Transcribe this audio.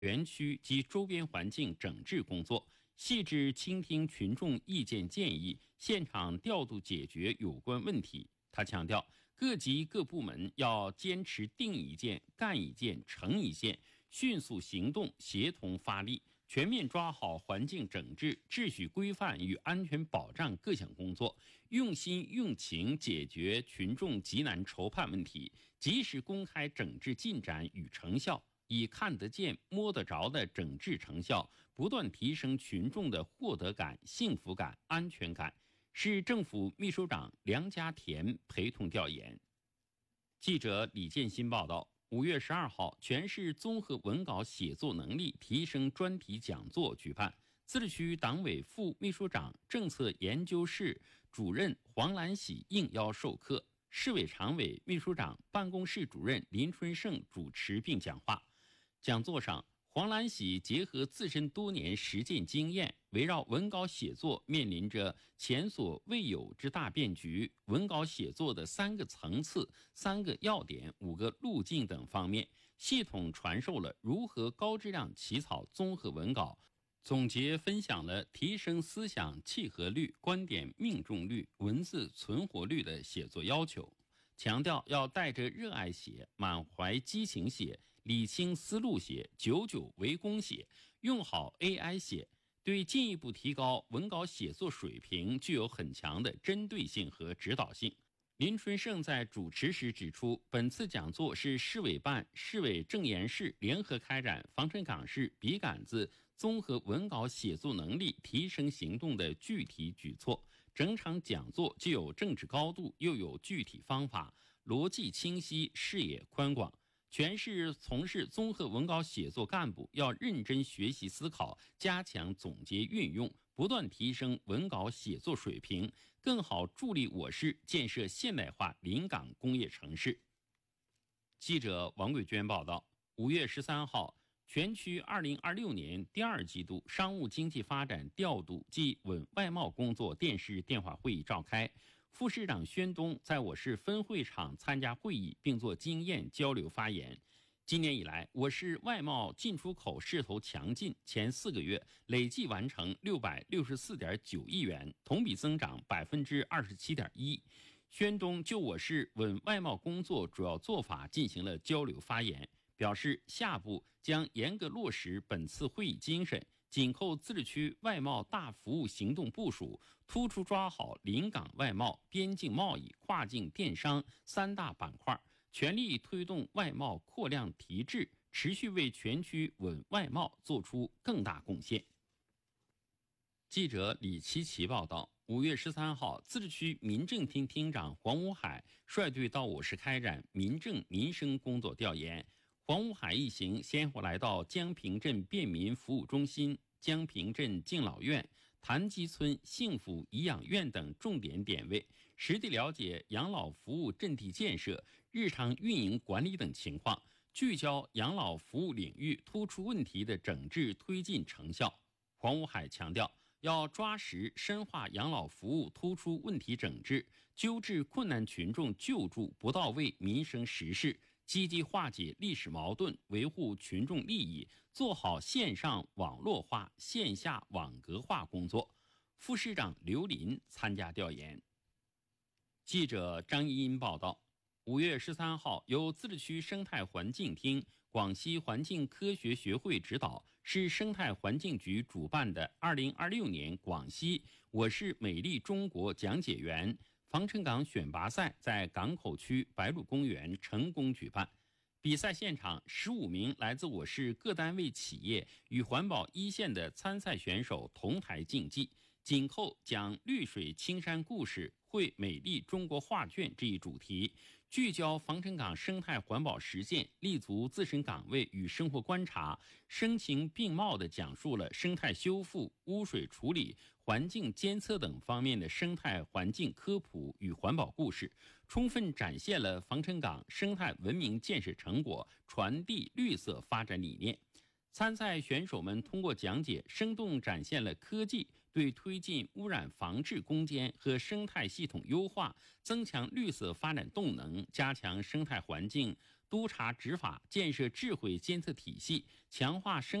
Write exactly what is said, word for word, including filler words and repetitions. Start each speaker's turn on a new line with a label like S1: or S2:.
S1: 园区及周边环境整治工作，细致倾听群众意见建议，现场调度解决有关问题。他强调，各级各部门要坚持定一件、干一件、成一件，迅速行动，协同发力，全面抓好环境整治、秩序规范与安全保障各项工作，用心用情解决群众急难愁盼问题，及时公开整治进展与成效，以看得见、摸得着的整治成效，不断提升群众的获得感、幸福感、安全感。市政府秘书长梁家田陪同调研。记者李建新报道，五月十二号，全市综合文稿写作能力提升专题讲座举办，自治区党委副秘书长、政策研究室主任黄兰喜应邀授课，市委常委、秘书长办公室主任林春胜主持并讲话。讲座上，黄兰喜结合自身多年实践经验，围绕文稿写作面临着前所未有之大变局，文稿写作的三个层次、三个要点、五个路径等方面，系统传授了如何高质量起草综合文稿，总结分享了提升思想契合率、观点命中率、文字存活率的写作要求。强调要带着热爱写，满怀激情写，理清思路写，久久为功写，用好 A I 写，对进一步提高文稿写作水平具有很强的针对性和指导性。林春胜在主持时指出，本次讲座是市委办、市委政研室联合开展防尘岗市笔杆子综合文稿写作能力提升行动的具体举措。整场讲座既有政治高度，又有具体方法，逻辑清晰，视野宽广。全市从事综合文稿写作干部要认真学习思考，加强总结运用，不断提升文稿写作水平，更好助力我市建设现代化临港工业城市。记者王桂娟报道，五月十三号，全区二零二六年第二季度商务经济发展调度及稳外贸工作电视电话会议召开，副市长宣东在我市分会场参加会议，并做经验交流发言。今年以来，我市外贸进出口势头强劲，前四个月累计完成六百六十四点九亿元，同比增长百分之二十七点一。宣东就我市稳外贸工作主要做法进行了交流发言，表示下步将严格落实本次会议精神，紧扣自治区外贸大服务行动部署，突出抓好临港外贸、边境贸易、跨境电商三大板块，全力推动外贸扩量提质，持续为全区稳外贸做出更大贡献。记者李奇奇报道，五月十三号，自治区民政厅厅长黄武海率队到我市开展民政民生工作调研。黄武海一行先后来到江平镇便民服务中心、江平镇敬老院、潭基村幸福颐养院等重点点位，实地了解养老服务阵地建设、日常运营管理等情况，聚焦养老服务领域突出问题的整治推进成效。黄武海强调，要抓实深化养老服务突出问题整治，纠治困难群众救助不到位民生实事，积极化解历史矛盾，维护群众利益，做好线上网络化、线下网格化工作。副市长刘林参加调研。记者张一英报道，五月十三号，由自治区生态环境厅、广西环境科学学会指导，市生态环境局主办的二零二六年广西我市美丽中国讲解员防尘岗选拔赛在港口区白鹿公园成功举办。比赛现场，十五名来自我市各单位企业与环保一线的参赛选手同台竞技，紧扣讲绿水青山故事、绘美丽中国画卷这一主题，聚焦防尘岗生态环保实践，立足自身岗位与生活观察，声情并茂地讲述了生态修复、污水处理、环境监测等方面的生态环境科普与环保故事，充分展现了防尘岗生态文明建设成果，传递绿色发展理念。参赛选手们通过讲解，生动展现了科技对推进污染防治攻坚和生态系统优化、增强绿色发展动能、加强生态环境督查执法，建设智慧监测体系，强化生